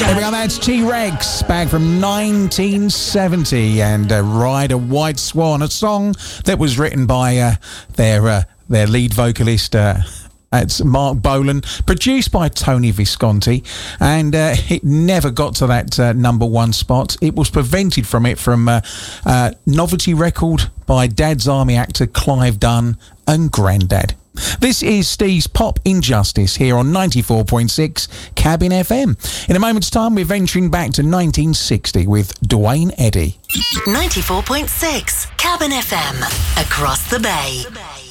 There we go, that's T-Rex, back from 1970, and Ride a White Swan, a song that was written by their lead vocalist, it's Mark Bolan, produced by Tony Visconti, and it never got to that number one spot. It was prevented from novelty record by Dad's Army actor Clive Dunn and Grandad. This is Steve's Pop Injustice here on 94.6 Cabin FM. In a moment's time, we're venturing back to 1960 with Duane Eddy. 94.6 Cabin FM, across the bay.